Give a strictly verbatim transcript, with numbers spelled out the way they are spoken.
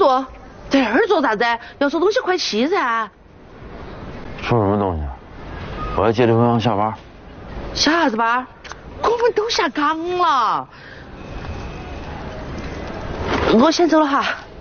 度，在那儿做啥子？要收东西快去噻。 收什么东西？我要接刘洋下班。 下啥子班？我们都下岗了。我先走了哈。